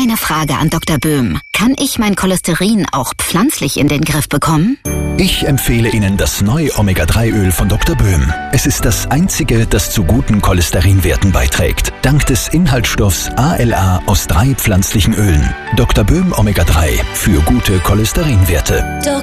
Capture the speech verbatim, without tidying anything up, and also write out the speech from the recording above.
eine Frage an Doktor Böhm. Kann ich mein Cholesterin auch pflanzlich in den Griff bekommen? Ich empfehle Ihnen das neue Omega drei Öl von Doktor Böhm. Es ist das einzige, das zu guten Cholesterinwerten beiträgt. Dank des Inhaltsstoffs A L A aus drei pflanzlichen Ölen. Doktor Böhm Omega drei für gute Cholesterinwerte.